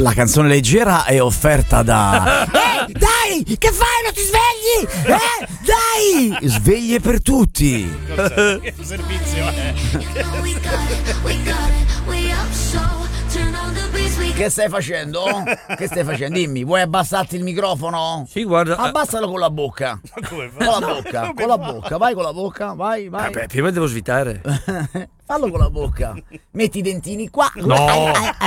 La canzone leggera è offerta da... dai! Che fai? Non ti svegli? Dai! Sveglie per tutti. Che servizio è? Che stai facendo? Che stai facendo? Dimmi, vuoi abbassarti il microfono? Sì, guarda. Abbassalo con la bocca. Ma come Con la bocca, con la bocca, vai con la bocca, vai. Vabbè, prima devo svitare. Fallo con la bocca. Metti i dentini qua. No.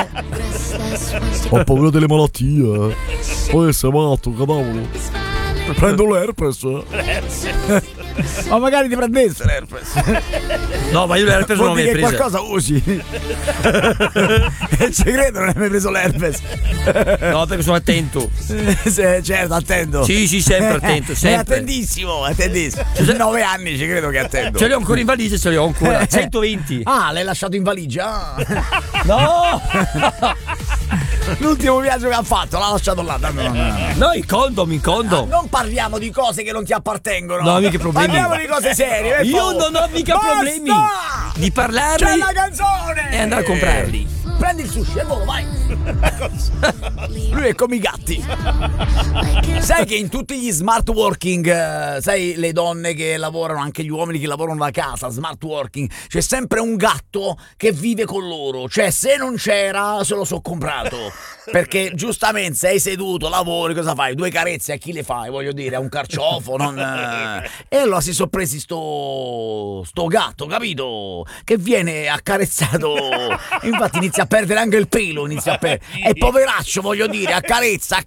Ho paura delle malattie. Poi sei matto, cavolo. Prendo l'herpes. Ma magari ti prendesse l'herpes. No, ma io l'herpes non l'ho Vuol mai dire che presa. qualcosa usi. È il segreto, non hai mai preso l'herpes. No, perché sono attento. Certo, attento. Sì, sempre attento, È sempre. attendissimo. 9 anni ci credo che è attento. Ce li ho ancora in valigia, ce li ho ancora. 120. Ah, l'hai lasciato in valigia? No! L'ultimo viaggio che ha fatto l'ha lasciato là. No, i condom. Non parliamo di cose che non ti appartengono. No, mica problemi. Parliamo di cose serie. per Io favore. non ho mica Basta! problemi di parlarli C'è la canzone! e andare a comprarli. Prendi il sushi, al volo, vai! Lui è come i gatti. Sai che in tutti gli smart working, sai, le donne che lavorano, anche gli uomini che lavorano da casa, smart working, c'è sempre un gatto che vive con loro. Cioè, se non c'era, se lo so comprato. Perché giustamente sei seduto, lavori, cosa fai? 2 carezze a chi le fai? Voglio dire, a un carciofo, non... E allora si sono presi sto gatto, capito? Che viene accarezzato. Infatti inizia a perdere anche il pelo, e poveraccio, voglio dire, accarezza.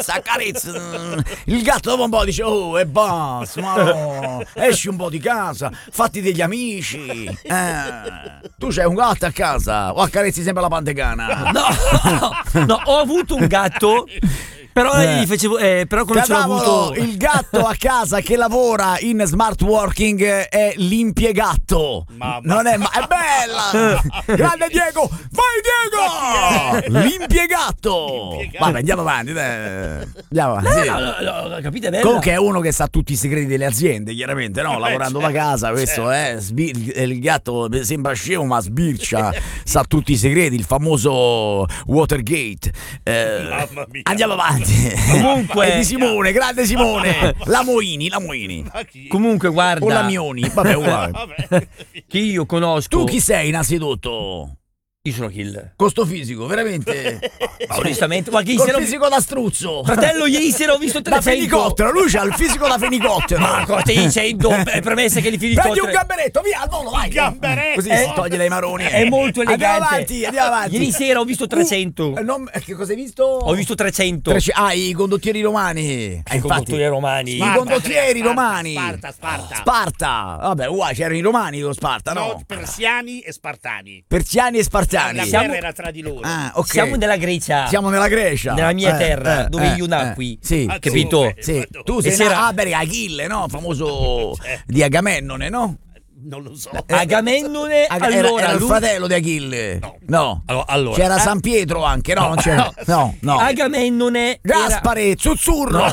Il gatto dopo un po' dice: oh, e basta, ma no, esci un po' di casa, fatti degli amici. Tu c'hai un gatto a casa o accarezzi sempre la pantegana? No, ho avuto un gatto. Però gli facevo. Però quando ce l'ho avuto. Il gatto a casa che lavora in smart working è l'impiegatto. Non è è bella! Grande Diego! Vai Diego! L'impiegatto! Vabbè, andiamo avanti. Andiamo avanti. Sì. No, capite bene? Comunque è uno che sa tutti i segreti delle aziende, chiaramente, no? Lavorando da casa, questo è. Il gatto sembra scemo, ma sbircia, sa tutti i segreti, il famoso Watergate. Mamma mia. Andiamo avanti. Comunque. È di Simone, grande Simone. La Moini. Comunque, guarda. O la Mioni. Vabbè, uguale. Che io conosco. Tu chi sei innanzitutto? Io sono Kill. Con sto fisico, veramente. Ma onestamente, ma chi Col se fisico da struzzo. Fratello, ieri sera ho visto Da 300. fenicottero, lui c'ha il fisico da fenicottero. Ma cosa stai dicendo? È premessa che li fili Prendi un gamberetto, via al volo, vai. Gamberetto. Così si toglie dai maroni. È molto elegante. Andiamo avanti. Ieri sera ho visto 300. Che cosa hai visto? Ho visto 300. I condottieri romani. I Infatti, conduttori romani. i condottieri romani. Sparta. Sparta. Vabbè, uguale, c'erano i romani con Sparta, no? No, persiani e spartani. Persiani e spartani. La guerra era tra di loro. Ah, ok. Siamo nella Grecia. Siamo nella Grecia. Nella mia terra, dove io nacqui. Sì. Ah, capito? dove? Sì. Tu E sei sera- Achille, no? Famoso di Agamennone, no? Non lo so. Agamennone. Era Allora, il lui. fratello di Achille. No. Allora. C'era San Pietro anche, no? Non c'era. No. Agamennone. Gaspare, Zuzzurro.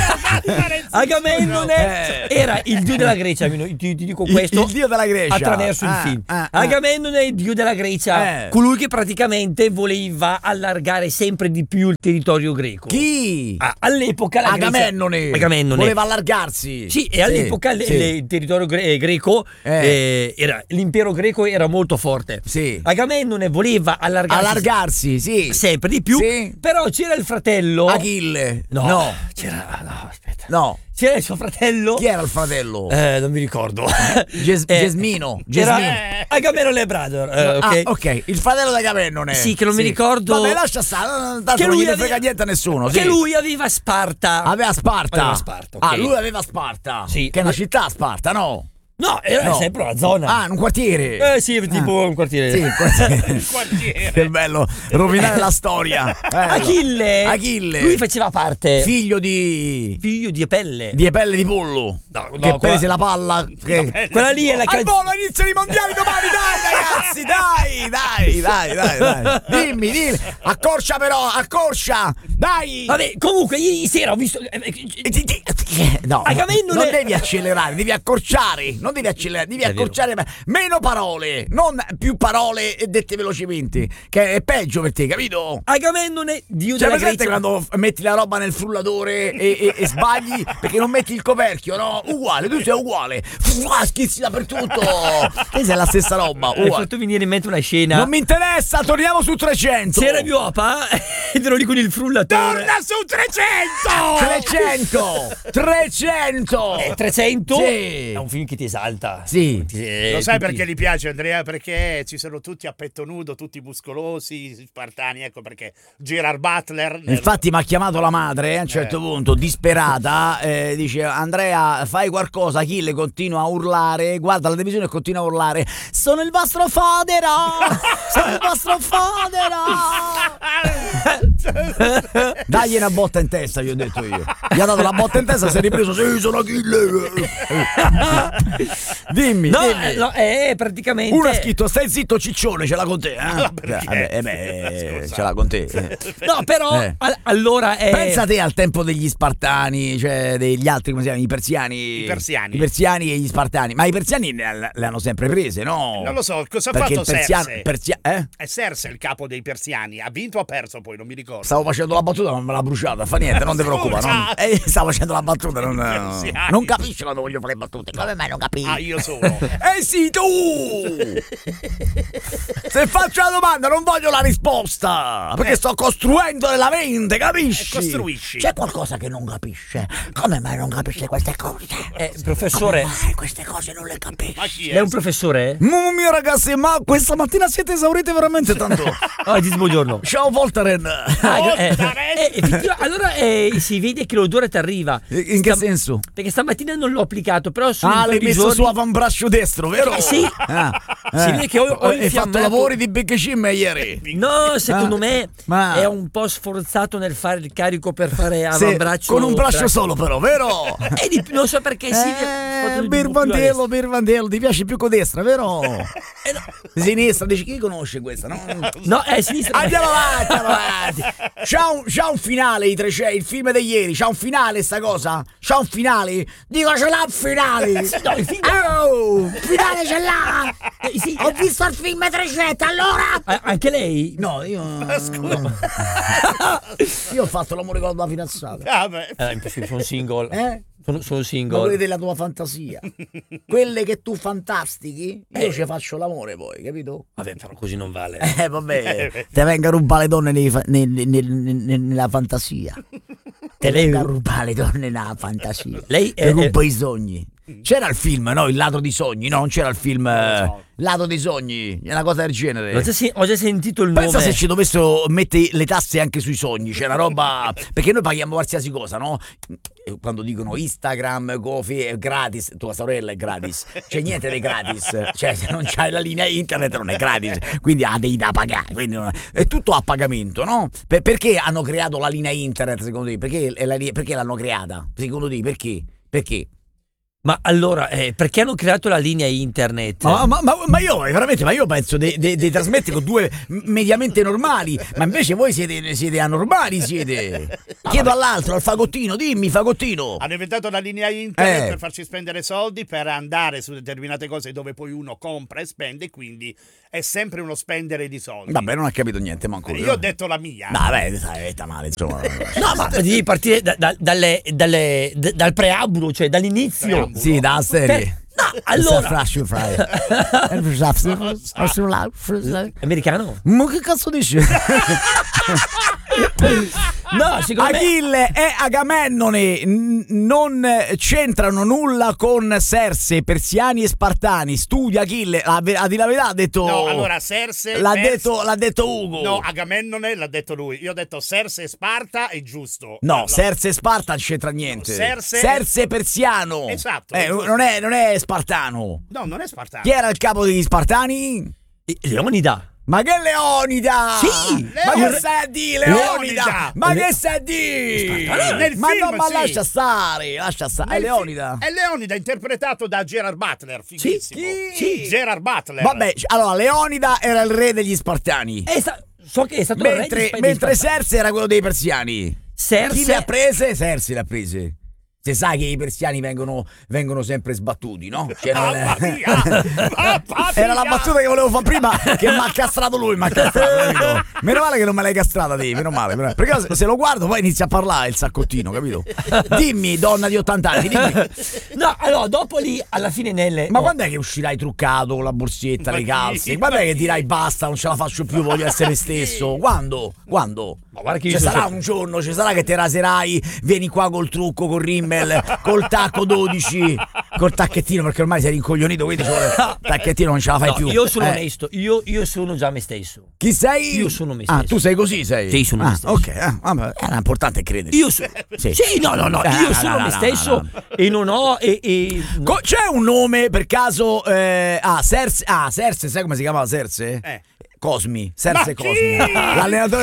Agamennone era il dio della Grecia. Ti dico questo. Il dio della Grecia. Attraverso il film. Agamennone è il dio della Grecia. Colui che praticamente voleva allargare sempre di più il territorio greco. Chi? All'epoca la Agamennone. Agamennone. Voleva allargarsi. Sì, e all'epoca il territorio greco era l'impero greco era molto forte. Sì. Agamennone voleva Allargarsi, sì. sempre di più. Sì. Però c'era il fratello. Achille. No, aspetta. No. C'era il suo fratello. Chi era il fratello? Non mi ricordo. Gesmino. Era Agamennone brother. Ok. Ok, il fratello di Agamennone. Sì, che non mi ricordo. Vabbè, lascia stare, tanto Che non lui gli frega niente a nessuno. Che Sì. lui aveva Sparta. Aveva Sparta. Aveva Sparta, ok. Lui aveva Sparta. Sì. Che è una città, Sparta, no? No, era sempre una zona. Un quartiere. Sì, tipo un quartiere. Sì, un quartiere. Il quartiere. Che bello, rovinare la storia. Bello. Achille. Lui faceva parte. Figlio di Apelle. Di Pelle di pollo. No, che quella- prese la palla. Quella lì è la Al volo iniziano i mondiali domani, dai ragazzi, dai. Dimmi. Accorcia però, dai. Vabbè, comunque ieri sera ho visto No, Agamennone... non devi accelerare, devi accorciare. Non devi accelerare, devi accorciare. Meno parole, non più parole dette velocemente. Che è peggio per te, capito? Agamennone, dio Cioè, della presente Grecia. quando metti la roba nel frullatore e sbagli perché non metti il coperchio, no? Uguale, tu sei uguale. Schizzi dappertutto. Che sei la stessa roba. Hai fatto venire in mente una scena. Non mi interessa, torniamo su 300. C'era mio papà ed ero lì con il frullatore. Torna su 300! 300! 300 Sì. è un film che ti esalta. Sì. Lo sai perché gli piace, Andrea? Perché ci sono tutti a petto nudo, tutti muscolosi, spartani, ecco perché Gerard Butler... Infatti mi ha chiamato la madre a un certo punto, disperata, dice: Andrea, fai qualcosa. Achille continua a urlare, guarda la televisione e continua a urlare: sono il vostro fodero! Sono il vostro fodero! Dagli una botta in testa, gli ho detto io. Gli ha dato la botta in testa, si è ripreso: sì, sono Achille! Dimmi, No, dimmi. no, è praticamente. Uno ha scritto: stai zitto ciccione, ce l'ha con te, perché? ce l'ha con te. No, però allora è. Pensa te al tempo degli Spartani, cioè degli altri, come si chiamano, i persiani. I persiani. I persiani e gli Spartani. Ma i persiani le hanno sempre prese, no? Non lo so, cosa ha Perché fatto il persiano, Serse? È Serse il capo dei persiani, ha vinto o ha perso poi, non mi ricordo. Stavo facendo la battuta, non me l'ha bruciata, fa niente, non ti preoccupare. Stavo facendo la battuta, non capisci quando voglio fare battute. Come mai non capisci? Ah, io sono. Sì, tu! Se faccio la domanda non voglio la risposta, perché sto costruendo nella mente, capisci? Costruisci. C'è qualcosa che non capisce. Come mai non capisce queste cose? Professore. Come mai queste cose non le capisce? Ma chi Lei è un professore? Mamma mia ragazzi, ma questa mattina siete esauriti veramente tanto. Oggi buongiorno. Ciao Voltaren. Allora si vede che l'odore ti arriva. In che senso? Perché stamattina non l'ho applicato, però su un L'hai paio di messo giorni... su avambraccio destro, vero? Sì. Si vede che ho hai fatto infiammato. lavori di Big Jim ieri. No, secondo me ma- è un po' sforzato nel fare il carico per fare avambraccio. Con un braccio solo però, vero? Non so perché Birvandello, ti piace più con destra, vero? Sinistra, dici chi conosce questa? No, è sinistra. Andiamo avanti. C'ha un finale il film di ieri, c'ha un finale sta cosa? C'ha un finale? Dico ce l'ha un finale. No, il film... finale ce l'ha. Sì. Ho visto il film 300, allora. Anche lei? No, io ho fatto l'amore con la tua fidanzata. Sono single. Sono Ma single. quelle della tua fantasia, quelle che tu fantastichi, io ci faccio l'amore poi, capito? Vabbè, però così non vale. Vabbè, te venga a rubare le donne nella fantasia. Te venga a rubare le donne nella fantasia. Lei te ruba i sogni. C'era il film, no? Il ladro di sogni, no? Non c'era il film Ladro dei sogni, è una cosa del genere. Ho già sentito il Pensa nome. se ci dovessero mettere le tasse anche sui sogni, c'è una roba. Perché noi paghiamo qualsiasi cosa, no? Quando dicono Instagram, Gofi è gratis, tua sorella è gratis, c'è niente di gratis, cioè se non c'hai la linea internet non è gratis, quindi ha devi da pagare, quindi è tutto a pagamento, no? Perché hanno creato la linea internet secondo te? Perché l'hanno creata? Secondo te perché? Perché? Ma allora, perché hanno creato la linea internet? Ma io penso dei trasmetti con due mediamente normali, ma invece voi siete anormali, siete. Chiedo all'altro, al fagottino, dimmi fagottino. Hanno inventato la linea internet per farci spendere soldi, per andare su determinate cose dove poi uno compra e spende, quindi è sempre uno spendere di soldi. Vabbè, non ha capito niente manco io ho detto la mia. Vabbè, è male, insomma. No, ma devi partire dal preambolo, cioè dall'inizio. Sì, da serie. No, allora. Americano? Ma che cazzo dici? No, secondo me Achille e Agamennone non c'entrano nulla con Serse, persiani e spartani. Studia Achille, a dire la verità ha detto. No, allora Serse l'ha detto Ugo. No, Agamennone l'ha detto lui. Io ho detto Serse e Sparta è giusto. No, Serse e Sparta non c'entra niente. Serse persiano. Esatto. Non è spartano. No, non è spartano. Chi era il capo degli spartani? Leonida. Ma che Leonida? Sì! Ma che stai a dire, Leonida? Ma che stai a dire? Nel Ma film, no, ma sì. lascia stare. È Leonida. È Leonida, interpretato da Gerard Butler, fighissimo. Sì. Gerard Butler. Vabbè, allora Leonida era il re degli Spartani. So che è stato il re Mentre Serse era quello dei persiani. Serse. Chi le ha prese? Serse le ha prese. Se sai che i persiani vengono sempre sbattuti, no? Cioè, Mamma mia! Era la battuta che volevo fare prima, che mi ha castrato lui, capito? Meno male che non me l'hai castrata te, meno male. Perché se lo guardo poi inizia a parlare il saccottino, capito? Dimmi, donna di 80 anni, dimmi. No, allora, dopo lì, alla fine Ma quando è che uscirai truccato con la borsetta, le calze? Quando è che dirai basta, non ce la faccio più, voglio essere stesso? Quando? Ma guarda che ci sarà un giorno, ci sarà che te raserai, vieni qua col trucco, col rimmel, col tacco 12, col tacchettino, perché ormai sei rincoglionito, quindi tacchettino non ce la fai più. Io sono onesto, io sono già me stesso. Chi sei? Io sono me stesso. Ah, tu sei così, sei? Sì, sono me stesso. Ok, vabbè, era importante credere. Io sono io sono me stesso e non ho c'è un nome per caso Serse, sai come si chiamava Serse? Cosmi, Serse Cosmi, l'allenatore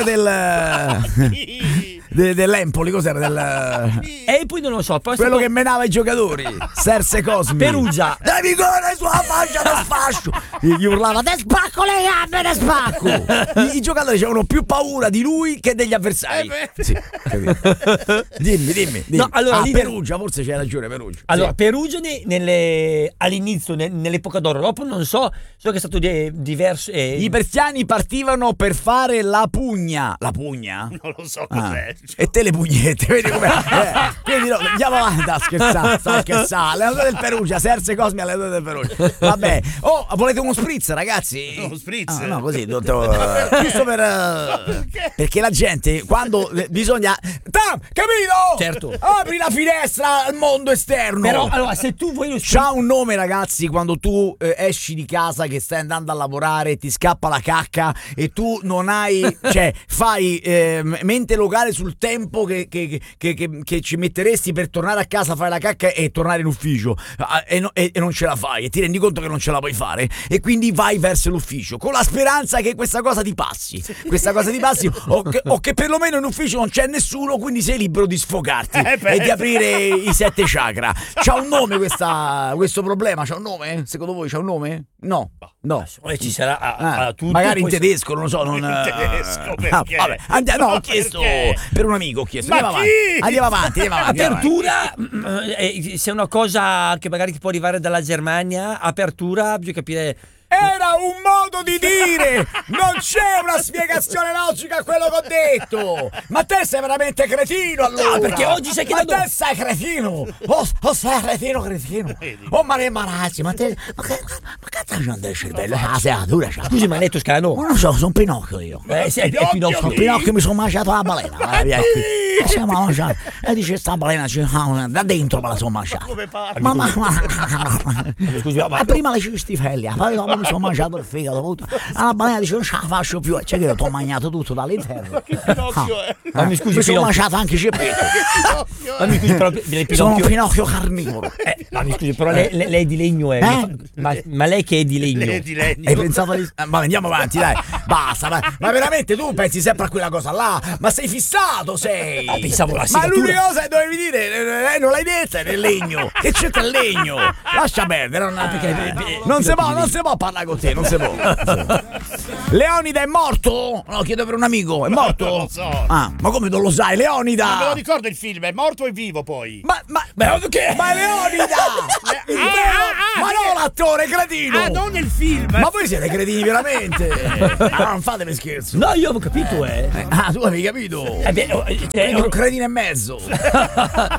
dell'Empoli, cos'era? E poi non lo so, quello che menava i giocatori, Serse Cosmi. Perugia. Devi correre sulla faccia da sfascio. Gli urlava: te spacco le gambe, te spacco. I giocatori avevano più paura di lui che degli avversari. Sì, capito. Dimmi. No, allora, Perugia, forse c'è ragione, Perugia. Allora, sì. Perugia all'inizio, nell'epoca d'oro, dopo non so che è stato diverso. I persiani partivano per fare la pugna. La pugna? Non lo so cos'è. E te le pugnette, vedi com'è? Quindi no, andiamo avanti a scherzare. Allenatore del Perugia, Serse Cosmi, allenatore del Perugia. Vabbè. Oh, volete uno spritz, ragazzi? Uno spritz? No, così, giusto perché la gente, quando bisogna... capito? Certo. Apri la finestra al mondo esterno. Però, allora, se tu vuoi lo c'ha un nome, ragazzi, quando tu esci di casa che stai andando a lavorare e ti scappa la cacca e tu non hai... cioè, fai mente locale sul tempo che ci metteresti per tornare a casa, fare la cacca e tornare in ufficio e non ce la fai e ti rendi conto che non ce la puoi fare e quindi vai verso l'ufficio con la speranza che questa cosa ti passi o che perlomeno in ufficio non c'è nessuno, quindi sei libero di sfogarti e di aprire i 7 chakra. C'ha un nome questo problema? C'ha un nome? Secondo voi c'ha un nome? No. Ci sarà tutto, magari in tedesco, non lo so, in tedesco, perché? Vabbè, ho chiesto per un amico, andiamo avanti. Apertura, se è una cosa che magari ti può arrivare dalla Germania, apertura, bisogna capire. Era un modo di dire, non c'è una spiegazione logica a quello che ho detto. Ma te sei veramente cretino, allora. No, perché oggi sai che ma te sei cretino. Sei cretino. Oh, ma ne imbarazzi, ma cazzo c'è del cervello? La seatura c'ha. Scusi, ma lei è toscano? Non lo so, sono Pinocchio io. Sì, è Pinocchio. Pinocchio, mi sono mangiato la balena. Siamo mangiati. E dice sta balena da dentro me la sono mangiata. Ma scusi, ma prima le cistifelli, poi dopo mi sono mangiato il fegato. La balena dice non ce la faccio più. C'è che ti ho mangiato tutto dall'interno. Ma mi scusi, mi sono mangiato anche il ceppetto. Ma mi scusi, però sono un Pinocchio carnivoro. Ma mi scusi, però lei è di legno, ma lei che è di legno? Lei è di legno. Hai pensato di... Ma andiamo avanti, dai. Basta, ma veramente tu pensi sempre a quella cosa là? Ma sei fissato, sei? Pensavo la ma l'unica cosa che dovevi dire non l'hai detta, è nel legno. Che c'entra il legno? Lascia perdere, non si può parlare con te, non si può. Leonida è morto? No, chiedo per un amico, è morto? Non lo so. Ma come non lo sai, Leonida? Non me lo ricordo il film, è morto o è vivo poi? Ma Leonida! Ma no, l'attore cretino! Ah, non nel film! Ma voi siete cretini veramente? Non fatemi scherzo. No, io avevo capito, tu avevi capito? Un cretino e mezzo.